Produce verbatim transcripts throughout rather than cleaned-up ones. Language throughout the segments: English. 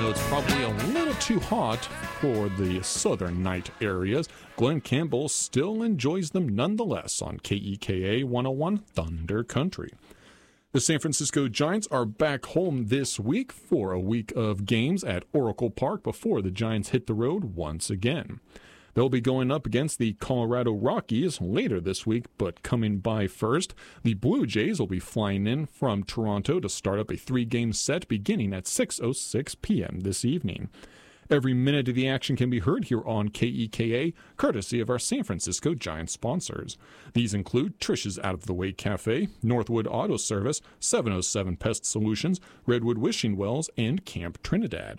though it's probably a little too hot for the southern night areas, Glenn Campbell still enjoys them nonetheless on K E K A one oh one Thunder Country. The San Francisco Giants are back home this week for a week of games at Oracle Park before the Giants hit the road once again. They'll be going up against the Colorado Rockies later this week, but coming by first, the Blue Jays will be flying in from Toronto to start up a three-game set beginning at six oh six p.m. this evening. Every minute of the action can be heard here on K E K A, courtesy of our San Francisco Giants sponsors. These include Trish's Out of the Way Cafe, Northwood Auto Service, seven oh seven Pest Solutions, Redwood Wishing Wells, and Camp Trinidad.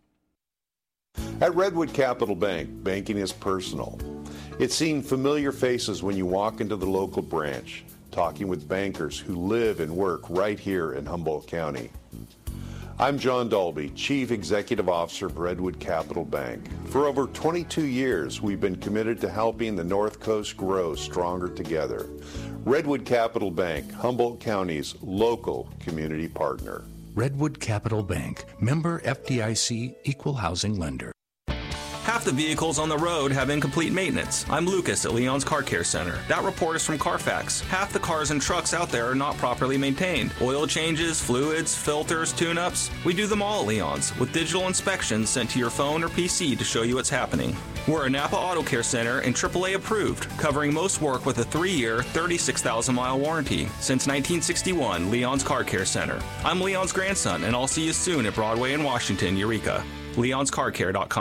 At Redwood Capital Bank, banking is personal. It's seeing familiar faces when you walk into the local branch, talking with bankers who live and work right here in Humboldt County. I'm John Dolby, Chief Executive Officer of Redwood Capital Bank. For over twenty-two years, we've been committed to helping the North Coast grow stronger together. Redwood Capital Bank, Humboldt County's local community partner. Redwood Capital Bank, member F D I C, equal housing lender. Half the vehicles on the road have incomplete maintenance. I'm Lucas at Leon's Car Care Center. That report is from Carfax. Half the cars and trucks out there are not properly maintained. Oil changes, fluids, filters, tune-ups. We do them all at Leon's, with digital inspections sent to your phone or P C to show you what's happening. We're a Napa Auto Care Center and triple A approved, covering most work with a three-year, thirty-six thousand mile warranty. Since nineteen sixty-one, Leon's Car Care Center. I'm Leon's grandson, and I'll see you soon at Broadway in Washington, Eureka. leons car care dot com